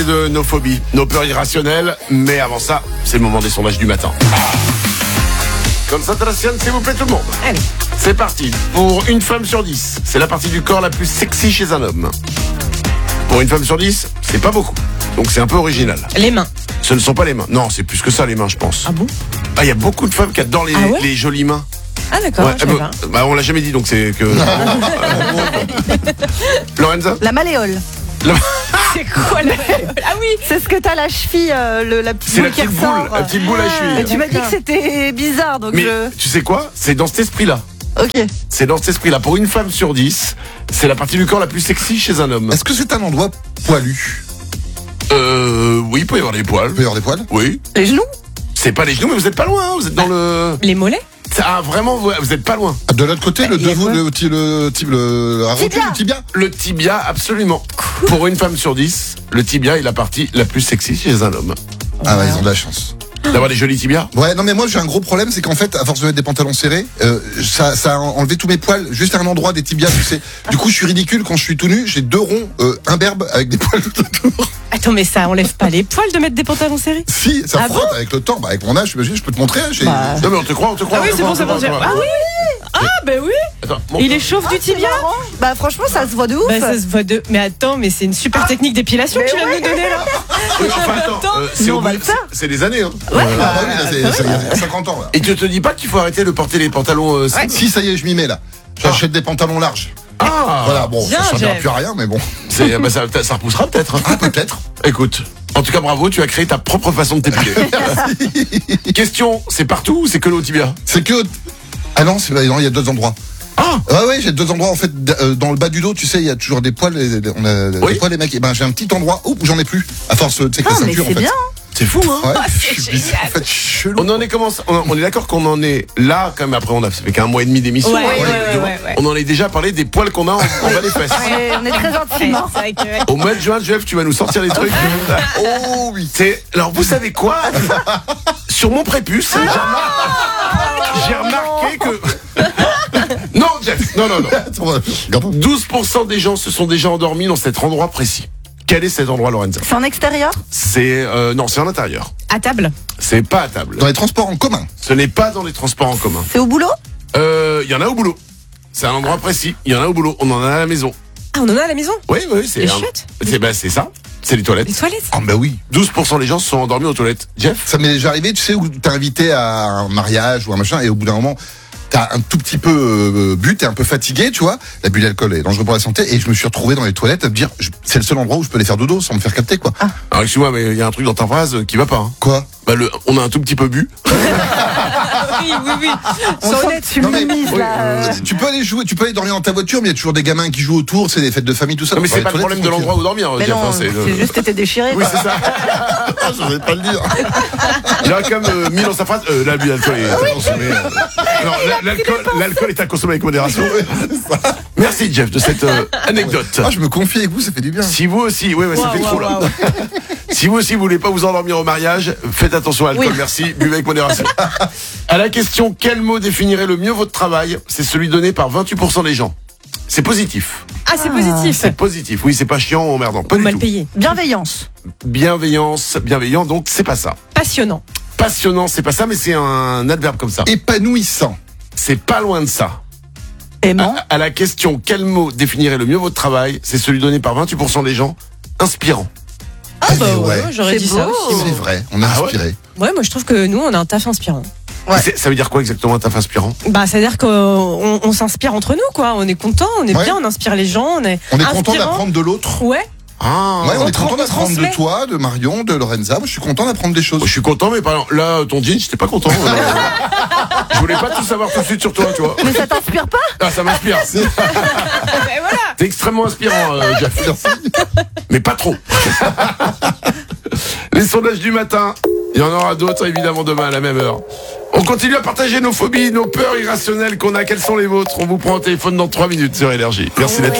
de nos phobies, nos peurs irrationnelles. Mais avant ça, c'est le moment des sondages du matin. Concentration, s'il vous plaît, tout le monde. Allez. C'est parti. Pour une femme sur 10, c'est la partie du corps la plus sexy chez un homme. Pour une femme sur 10, c'est pas beaucoup. Donc c'est un peu original. Les mains. Ce ne sont pas les mains. Non, c'est plus que ça, les mains, je pense. Ah bon? Ah, il y a beaucoup de femmes qui adorent les jolies mains. Ah d'accord, je sais pas. On l'a jamais dit, donc c'est que... Lorenza? La malléole. C'est quoi la... Ah oui. C'est ce que t'as la cheville, la petite C'est boule la qui petite boule, ressort. la petite boule à cheville. Mais tu m'as dit que c'était bizarre, donc Mais tu sais quoi? C'est dans cet esprit-là. Ok. C'est dans cet esprit-là. Pour une femme sur 10, c'est la partie du corps la plus sexy chez un homme. Est-ce que c'est un endroit poilu? Oui, il peut y avoir des poils. Il peut y avoir des poils? Oui. Les genoux? C'est pas les genoux, mais vous êtes pas loin. Vous êtes dans le... Les mollets. Ah, vraiment, vous êtes pas loin. De l'autre côté, le il y a devant, quoi le tibia. Le tibia, absolument. Pour une femme sur 10, le tibia est la partie la plus sexy chez un homme. Ah ouais, ils ont de la chance. D'avoir des jolis tibias. Ouais, non mais moi j'ai un gros problème, c'est qu'en fait, à force de mettre des pantalons serrés, ça a enlevé tous mes poils, juste à un endroit des tibias, tu sais. Du coup, je suis ridicule quand je suis tout nu, j'ai 2 ronds imberbes avec des poils tout autour. Attends, mais ça enlève pas les poils de mettre des pantalons serrés? Si, ça Ah frotte avec le temps, avec mon âge, j'imagine, je peux te montrer. Non mais on te croit. Ah oui, c'est bon, c'est bon. Ah oui. Ah ben oui. Attends, Il est chauve du tibia. Bah franchement, ça se voit de ouf. Bah ça se voit de... Mais attends, mais c'est une super technique d'épilation que tu viens de nous donner là. Oui, enfin, attends, c'est on va le faire. c'est des années. Hein. Ah bah oui, là, il y a 50 ans là. Et tu te dis pas qu'il faut arrêter de porter les pantalons Si, ça y est, je m'y mets là. J'achète des pantalons larges. Ah, Voilà, bon, Bien, ça servira Jeff. plus à rien, mais bon. ça repoussera peut-être. Ah, peut-être. Écoute, en tout cas bravo, tu as créé ta propre façon de t'épiler. Question, c'est partout ou c'est que le haut tibia? C'est que... Ah non, non, il y a 2 endroits. Ah, Ouais, j'ai 2 endroits en fait dans le bas du dos, tu sais, il y a toujours des poils, on a Oui. des poils les mecs. Et ben j'ai un petit endroit où j'en ai plus à force tu sais que Ah, la mais ceinture en c'est fait. bien. c'est fou, hein. Ouais, c'est je suis bizarre, génial. en fait, je suis chelou. On en est on est d'accord qu'on en est là quand même. Après on a fait qu'un mois et demi d'émission. Ouais, hein, ouais. On en est déjà parlé des poils qu'on a en bas des fesses. On est très intimes. C'est vrai que... Au mois de juin, Jeff, tu vas nous sortir les trucs. Oh oui. Alors vous savez quoi? Sur mon prépuce, j'ai remarqué que... Non, Jeff, non. Attends, regarde. 12% des gens se sont déjà endormis dans cet endroit précis. Quel est cet endroit, Lorenza? C'est en extérieur? C'est non, c'est en intérieur. À table. C'est pas à table. Dans les transports en commun. Ce n'est pas dans les transports en commun. C'est au boulot? Il y en a au boulot. C'est un endroit précis. Il y en a au boulot. On en a à la maison. Ah, on en a à la maison? Oui, c'est. Les chiottes? C'est ça. C'est les toilettes. Les toilettes? Ah bah oui. 12% des gens se sont endormis aux toilettes. Jeff? Ça m'est déjà arrivé, tu sais, où t'es invité à un mariage ou un machin, et au bout d'un moment, t'as un tout petit peu bu, t'es un peu fatigué, tu vois. L'abus d'alcool est dangereux pour la santé, et je me suis retrouvé dans les toilettes à me dire, c'est le seul endroit où je peux aller faire dodo sans me faire capter, quoi. Alors excuse-moi, mais il y a un truc dans ta phrase qui va pas. Hein. Quoi? Bah, on a un tout petit peu bu. Oui. On sent que tu Non, mais- minimises là. Tu peux aller jouer, tu peux aller dormir dans ta voiture, mais il y a toujours des gamins qui jouent autour, c'est des fêtes de famille, tout ça. Non, mais Dans c'est les pas le toilettes, problème de tranquille. l'endroit où dormir, Mais Jeff. non, Hein, c'est juste que t'es déchiré. Oui, quoi. c'est ça. Ah, je vais pas le dire. Il a quand même mis dans sa phrase l'abus d'alcool est à consommer. Non, l'alcool est à consommer avec modération. Merci, Jeff, de cette anecdote. Ah, je me confie avec vous, ça fait du bien. Si vous aussi, ça fait trop là. Si vous aussi vous voulez pas vous endormir au mariage, faites attention à l'alcool, merci, buvez avec modération. À la question quel mot définirait le mieux votre travail, c'est celui donné par 28% des gens. C'est positif. Ah, c'est positif. C'est positif. Oui, c'est pas chiant ou emmerdant. Pas du Mal tout. payé. Bienveillance. Bienveillant, donc c'est pas ça. Passionnant. Passionnant, c'est pas ça, mais c'est un adverbe comme ça. Épanouissant. C'est pas loin de ça. Aimant. À la question quel mot définirait le mieux votre travail, c'est celui donné par 28% des gens. Inspirant. Ah bah Allez, ouais, j'aurais C'est dit ça beau. aussi. C'est vrai, on a Ah ouais inspiré. Ouais, moi je trouve que nous on a un taf inspirant. Ouais. Ça veut dire quoi exactement un taf inspirant? Bah, c'est-à-dire qu'on s'inspire entre nous, quoi. On est content, on est Ouais. bien, on inspire les gens, on est content inspirant. d'apprendre de l'autre. Ouais. Ah, Ouais, on On est content d'apprendre transmet. de toi, de Marion, de Lorenza. Moi, je suis content d'apprendre des choses. je suis content, mais par exemple, là, ton jean, j'étais pas content. Je voulais pas tout savoir tout de suite sur toi, tu vois. Mais ça t'inspire pas? Ah, ça m'inspire. Ben voilà. T'es extrêmement inspirant, Jeff. Mais pas trop. Les sondages du matin. Il y en aura d'autres, évidemment, demain à la même heure. On continue à partager nos phobies, nos peurs irrationnelles qu'on a. Quelles sont les vôtres? On vous prend au téléphone dans 3 minutes sur Énergie. Merci d'être là.